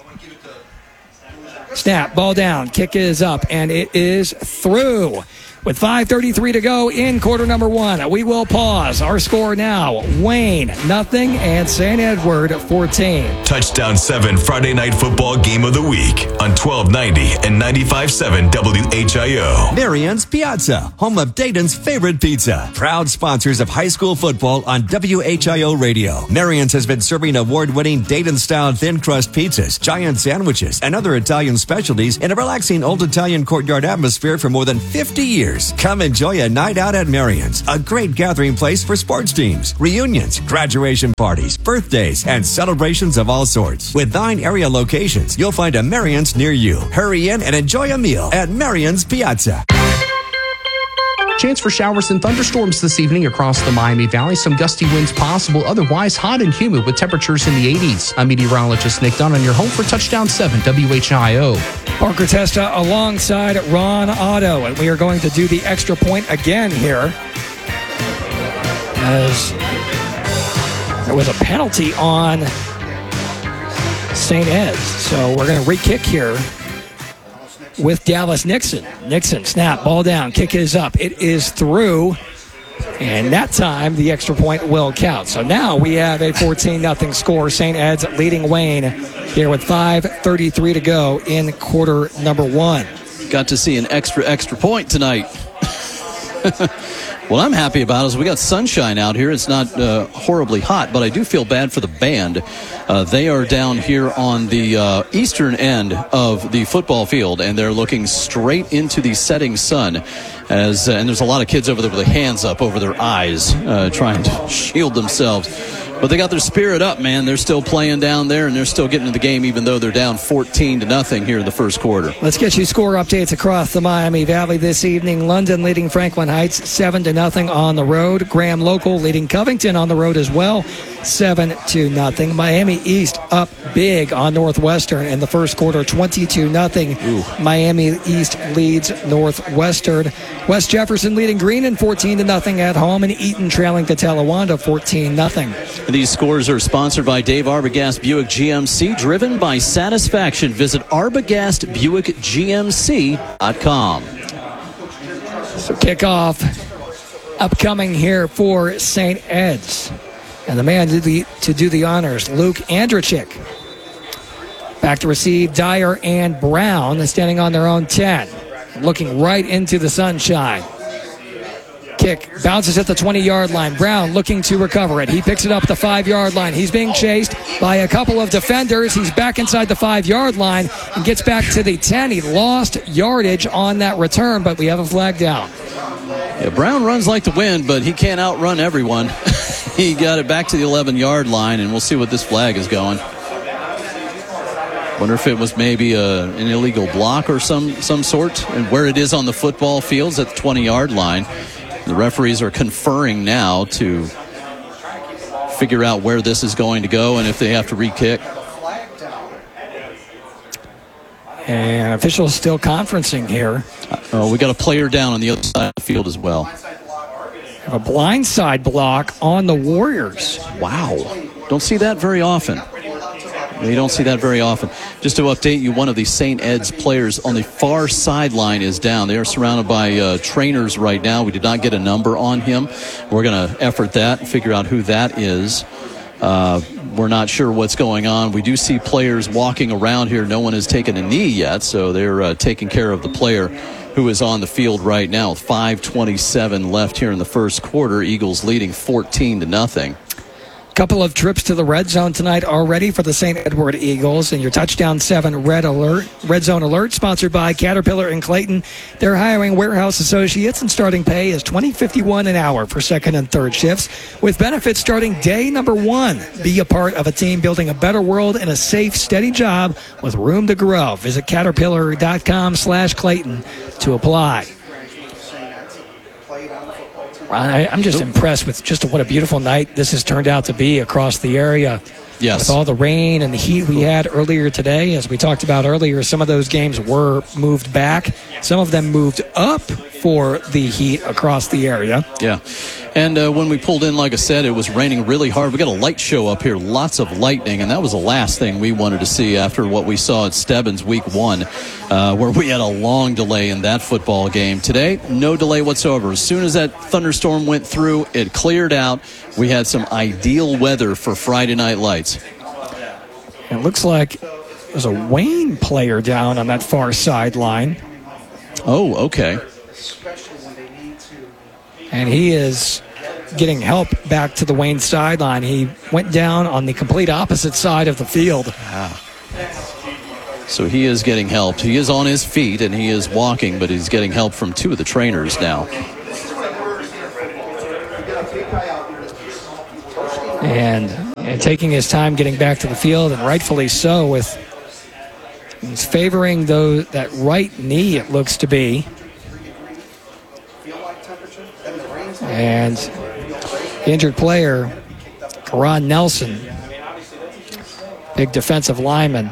Snap, ball down, kick is up, and it is through. With 5:33 to go in quarter number 1, we will pause. Our score now, Wayne 0 and St. Edward 14. Touchdown 7 Friday Night Football Game of the Week on 1290 and 95.7 WHIO. Marion's Pizza, home of Dayton's favorite pizza. Proud sponsors of high school football on WHIO Radio. Marion's has been serving award-winning Dayton-style thin crust pizzas, giant sandwiches, and other Italian specialties in a relaxing old Italian courtyard atmosphere for more than 50 years. Come enjoy a night out at Marion's, a great gathering place for sports teams, reunions, graduation parties, birthdays, and celebrations of all sorts. With 9 area locations, you'll find a Marion's near you. Hurry in and enjoy a meal at Marion's Pizza. Chance for showers and thunderstorms this evening across the Miami Valley. Some gusty winds possible. Otherwise, hot and humid with temperatures in the 80s. I'm meteorologist Nick Dunn on your home for Touchdown 7 WHIO. Parker Testa alongside Ron Otto, and we are going to do the extra point again here, as there was a penalty on St. Ed's. So we're going to re-kick here with Dallas Nixon. Nixon, snap, ball down, kick is up. It is through, and that time the extra point will count. So now we have a 14-0 score. St. Ed's leading Wayne here with 5:33 to go in quarter number 1. Got to see an extra point tonight. What I'm happy about is we got sunshine out here. It's not horribly hot, but I do feel bad for the band. They are down here on the eastern end of the football field, and they're looking straight into the setting sun. And there's a lot of kids over there with their hands up over their eyes, trying to shield themselves. But they got their spirit up, man. They're still playing down there, and they're still getting to the game, even though they're down 14-0 here in the first quarter. Let's get you score updates across the Miami Valley this evening. London leading Franklin Heights 7-0 on the road. Graham Local leading Covington on the road as well, 7-0. Miami East up big on Northwestern in the first quarter, 22-0. Miami East leads Northwestern. West Jefferson leading Greenon 14-0 at home, and Eaton trailing Catalawanda 14-0. These scores are sponsored by Dave Arbogast Buick GMC, driven by satisfaction. Visit ArbogastBuickGMC.com. So kickoff upcoming here for St. Ed's. And the man to do the honors, Luke Andrechik. Back to receive Dyer and Brown, standing on their own 10. Looking right into the sunshine. Kick bounces at the 20-yard line. Brown looking to recover it. He picks it up at the 5-yard line. He's being chased by a couple of defenders. He's back inside the 5-yard line and gets back to the 10. He lost yardage on that return, but we have a flag down. Yeah, Brown runs like the wind, but he can't outrun everyone. He got it back to the 11-yard line, and we'll see what this flag is going. Wonder if it was maybe an illegal block or some sort, and where it is on the football field is at the 20-yard line. The referees are conferring now to figure out where this is going to go and if they have to re-kick. And officials still conferencing here. We got a player down on the other side of the field as well. A blindside block on the Warriors. Wow. Don't see that very often. You don't see that very often. Just to update you, one of the St. Ed's players on the far sideline is down. They are surrounded by trainers right now. We did not get a number on him. We're going to effort that and figure out who that is. We're not sure what's going on. We do see players walking around here. No one has taken a knee yet, so they're taking care of the player who is on the field right now. 5:27 left here in the first quarter. Eagles leading 14-0. Couple of trips to the red zone tonight already for the St. Edward Eagles. And your Touchdown 7 red zone alert, sponsored by Caterpillar and Clayton. They're hiring warehouse associates, and starting pay is $20.51 an hour for second and third shifts, with benefits starting day number 1. Be a part of a team building a better world and a safe, steady job with room to grow. Visit caterpillar.com/Clayton to apply. I'm just impressed with just what a beautiful night this has turned out to be across the area. Yes. With all the rain and the heat we had earlier today, as we talked about earlier, some of those games were moved back. Some of them moved up for the heat across the area. Yeah. And when we pulled in, like I said, it was raining really hard. We got a light show up here, lots of lightning, and that was the last thing we wanted to see after what we saw at Stebbins week 1, where we had a long delay in that football game. Today, no delay whatsoever. As soon as that thunderstorm went through, it cleared out. We had some ideal weather for Friday Night Lights. It looks like there's a Wayne player down on that far sideline. Oh, okay. And he is getting help back to the Wayne sideline. He went down on the complete opposite side of the field. So he is getting helped. He is on his feet and he is walking, but he's getting help from 2 of the trainers now. And taking his time getting back to the field, and rightfully so, with he's favoring that right knee, it looks to be. And the injured player, Karan Nelson, big defensive lineman.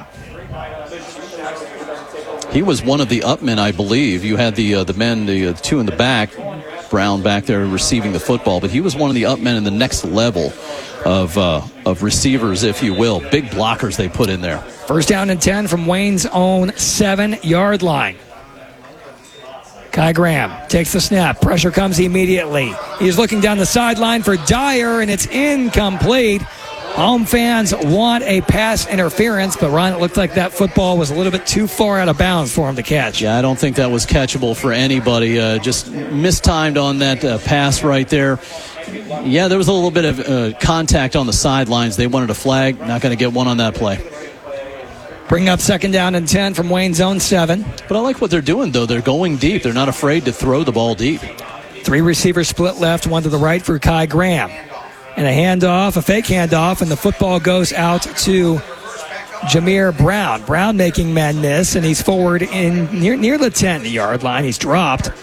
He was one of the upmen, I believe. You had the men, the 2 in the back, Brown back there receiving the football, but he was one of the upmen in the next level of receivers, if you will. Big blockers they put in there. First down and 10 from Wayne's own 7-yard line. Kai Graham takes the snap. Pressure comes immediately. He's looking down the sideline for Dyer, and it's incomplete. Home fans want a pass interference, but Ron, it looked like that football was a little bit too far out of bounds for him to catch. Yeah, I don't think that was catchable for anybody. Just mistimed on that pass right there. Yeah, there was a little bit of contact on the sidelines. They wanted a flag. Not going to get one on that play. Bring up second down and 10 from Wayne's own 7. But I like what they're doing, though. They're going deep. They're not afraid to throw the ball deep. 3 receivers split left, 1 to the right for Kai Graham. And a handoff, a fake handoff, and the football goes out to Jameer Brown. Brown making men miss, and he's forward in near the 10-yard line. He's dropped.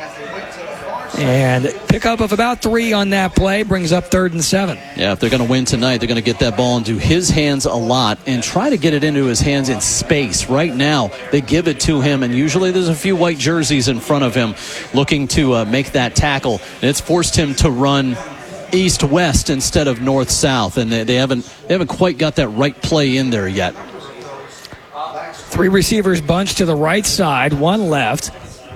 And pickup of about 3 on that play brings up 3rd and 7. Yeah, if they're going to win tonight, they're going to get that ball into his hands a lot and try to get it into his hands in space. Right now, they give it to him, and usually there's a few white jerseys in front of him looking to make that tackle. And it's forced him to run east-west instead of north-south, and they haven't quite got that right play in there yet. 3 receivers bunched to the right side, 1 left.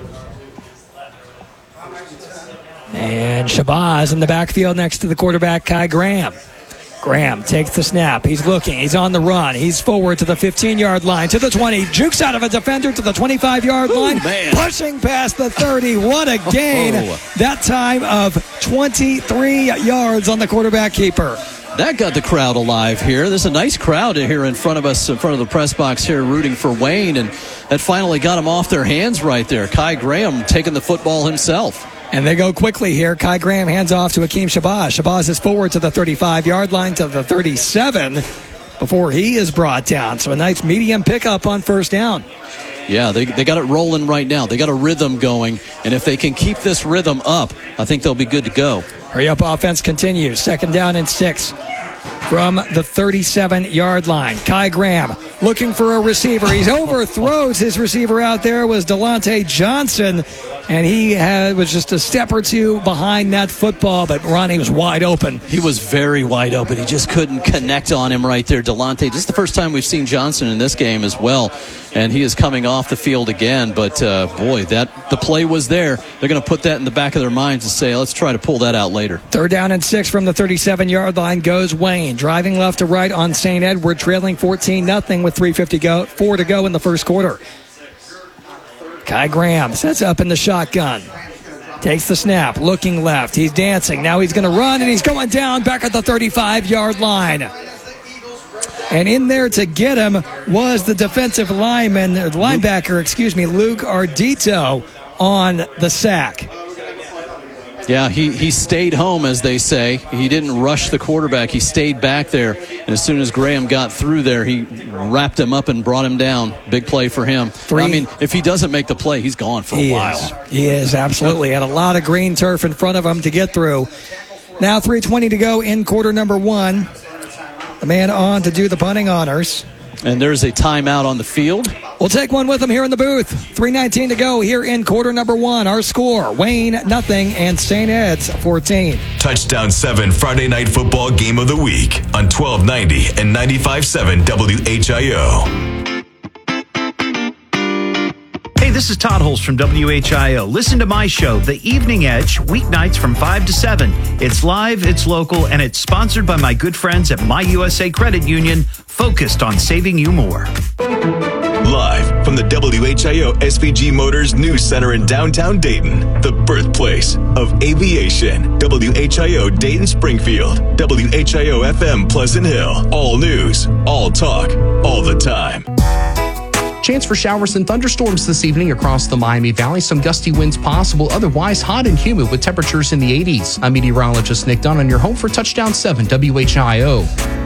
And Shabazz in the backfield next to the quarterback, Kai Graham. Graham takes the snap. He's looking. He's on the run. He's forward to the 15-yard line, to the 20. Jukes out of a defender to the 25-yard line. Man. Pushing past the 30. What a gain. That time of 23 yards on the quarterback keeper. That got the crowd alive here. There's a nice crowd here in front of us, in front of the press box here, rooting for Wayne, and that finally got him off their hands right there. Kai Graham taking the football himself. And they go quickly here. Kai Graham hands off to Akeem Shabazz. Shabazz is forward to the 35-yard line, to the 37 before he is brought down. So a nice medium pickup on first down. Yeah, they got it rolling right now. They got a rhythm going, and if they can keep this rhythm up, I think they'll be good to go. Hurry up offense continues. Second down and 6 from the 37-yard line. Kai Graham looking for a receiver. He overthrows his receiver out there was Delonte Johnson, and he was just a step or 2 behind that football, but Ronnie was wide open. He was very wide open. He just couldn't connect on him right there. Delonte, this is the first time we've seen Johnson in this game as well, and he is coming off the field again, but boy, the play was there. They're going to put that in the back of their minds and say, let's try to pull that out later. Third down and 6 from the 37-yard line goes Wayne, driving left to right on St. Edward, trailing 14-0 with 3:54 to go in the first quarter. Kai Graham sets up in the shotgun. Takes the snap, looking left. He's dancing. Now he's going to run, and he's going down back at the 35-yard line. And in there to get him was the defensive linebacker, Luke Ardito on the sack. Yeah, he stayed home, as they say. He didn't rush the quarterback. He stayed back there. And as soon as Graham got through there, he wrapped him up and brought him down. Big play for him. I mean, if he doesn't make the play, he's gone for a while. He is, absolutely. Had a lot of green turf in front of him to get through. Now 3:20 to go in quarter number 1. The man on to do the punting honors. And there's a timeout on the field. We'll take one with him here in the booth. 3:19 to go here in quarter number 1. Our score, Wayne 0 and St. Ed's 14. Touchdown 7 Friday Night Football Game of the Week on 1290 and 95.7 WHIO. Hey, this is Todd Holst from WHIO. Listen to my show, The Evening Edge, weeknights from 5 to 7. It's live, it's local, and it's sponsored by my good friends at My USA Credit Union, focused on saving you more. Live from the WHIO SVG Motors News Center in downtown Dayton, the birthplace of aviation. WHIO Dayton Springfield, WHIO FM Pleasant Hill. All news, all talk, all the time. Chance for showers and thunderstorms this evening across the Miami Valley. Some gusty winds possible. Otherwise, hot and humid with temperatures in the 80s. I'm meteorologist Nick Dunn on your home for Touchdown 7 WHIO.